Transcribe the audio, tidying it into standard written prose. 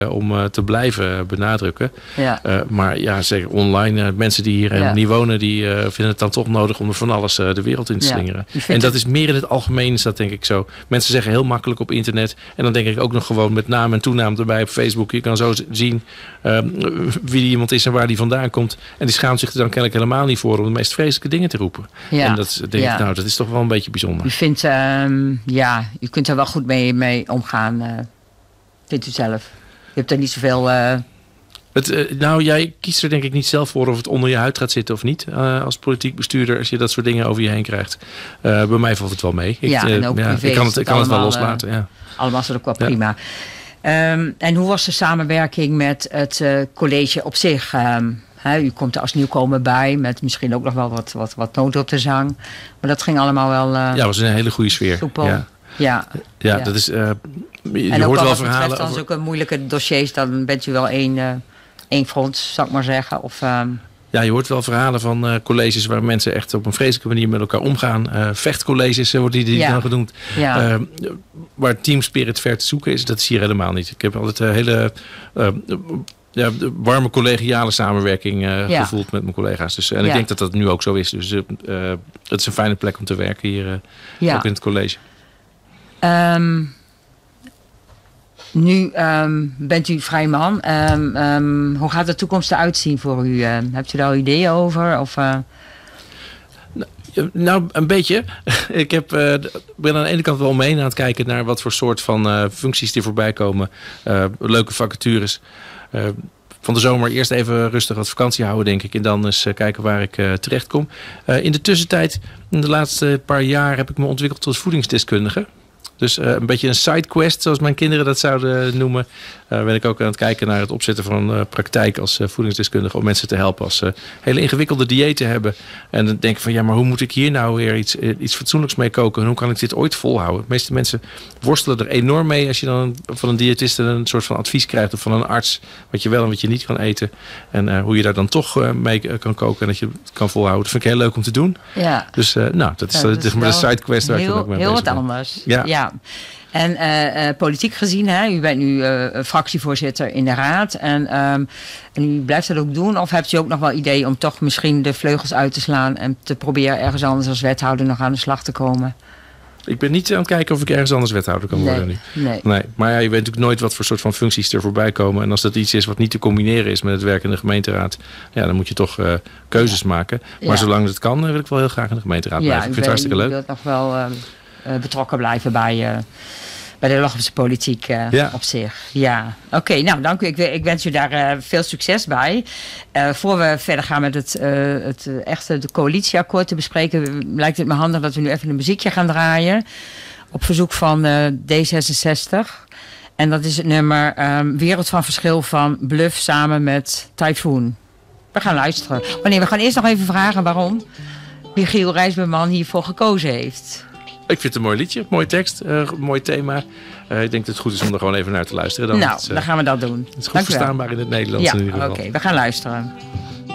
om te blijven benadrukken. Ja. Maar ja, zeker online. Mensen die hier niet wonen, die vinden het dan toch nodig om er van alles de wereld in te slingeren. En dat is meer in het algemeen, is dat denk ik zo. Mensen zeggen heel makkelijk op internet. En dan denk ik ook nog gewoon met naam en toenaam erbij op Facebook. Je kan zo zien wie die iemand is en waar die vandaan komt. En die schaamt zich er dan kennelijk helemaal niet voor om de meest vreselijke dingen te roepen. Ja. En dat denk ik, nou, dat is toch wel een beetje bijzonder. U vindt, u kunt er wel goed mee omgaan, vindt u zelf? Je hebt er niet zoveel... Jij kiest er denk ik niet zelf voor of het onder je huid gaat zitten of niet. Als politiek bestuurder, als je dat soort dingen over je heen krijgt. Bij mij valt het wel mee. Ik kan het wel loslaten. Allemaal is het ook wel prima. En hoe was de samenwerking met het college op zich? U komt er als nieuwkomer bij met misschien ook nog wel wat nood op de zang. Maar dat ging allemaal wel... het was een hele goede sfeer. Soepel. Ja, dat is... je hoort wel verhalen. En als zulke moeilijke dossiers, dan bent u wel één front, zou ik maar zeggen. Of, Ja, je hoort wel verhalen van colleges waar mensen echt op een vreselijke manier met elkaar omgaan. Vechtcolleges worden die dan genoemd. Ja. Waar team spirit ver te zoeken is, dat is hier helemaal niet. Ik heb altijd hele warme collegiale samenwerking gevoeld met mijn collega's. Dus, en ik denk dat dat nu ook zo is. Dus het is een fijne plek om te werken hier, ook in het college. Nu bent u vrij man. Hoe gaat de toekomst eruit zien voor u? Hebt u daar al ideeën over? Of, Nou, een beetje. Ik ben aan de ene kant wel omheen aan het kijken naar wat voor soort van functies die voorbij komen. Leuke vacatures. Van de zomer eerst even rustig wat vakantie houden, denk ik. En dan eens kijken waar ik terecht kom. In de tussentijd, in de laatste paar jaar, heb ik me ontwikkeld tot voedingsdeskundige. Dus een beetje een sidequest, zoals mijn kinderen dat zouden noemen. Ben ik ook aan het kijken naar het opzetten van een praktijk als voedingsdeskundige. Om mensen te helpen als ze hele ingewikkelde diëten hebben. En dan denk ik van, maar hoe moet ik hier nou weer iets fatsoenlijks mee koken? En hoe kan ik dit ooit volhouden? De meeste mensen worstelen er enorm mee als je dan van een diëtiste een soort van advies krijgt. Of van een arts, wat je wel en wat je niet kan eten. En hoe je daar dan toch mee kan koken en dat je het kan volhouden. Dat vind ik heel leuk om te doen. Ja. Dus dat is de sidequest waar ik dan ook mee bezig ben. Heel wat anders. Ja. En politiek gezien, u bent nu fractievoorzitter in de raad. En u blijft dat ook doen? Of hebt u ook nog wel idee om toch misschien de vleugels uit te slaan en te proberen ergens anders als wethouder nog aan de slag te komen? Ik ben niet aan het kijken of ik ergens anders wethouder kan worden nu. Nee. Maar je weet natuurlijk nooit wat voor soort van functies er voorbij komen. En als dat iets is wat niet te combineren is met het werk in de gemeenteraad, dan moet je toch keuzes maken. Maar zolang het kan, wil ik wel heel graag in de gemeenteraad blijven. Ik vind het hartstikke leuk. U wilt nog wel betrokken blijven bij de Lochense politiek op zich. Ja, oké, nou dank u. Ik wens u daar veel succes bij. Voor we verder gaan met de coalitieakkoord te bespreken, lijkt het me handig dat we nu even een muziekje gaan draaien. Op verzoek van D66. En dat is het nummer Wereld van Verschil van Bluff samen met Typhoon. We gaan luisteren. We gaan eerst nog even vragen waarom Michiel Rijsberman hiervoor gekozen heeft. Ik vind het een mooi liedje, mooie tekst, mooi thema. Ik denk dat het goed is om er gewoon even naar te luisteren. Dan gaan we dat doen. Het is goed verstaanbaar in het Nederlands in ieder geval. Oké, we gaan luisteren.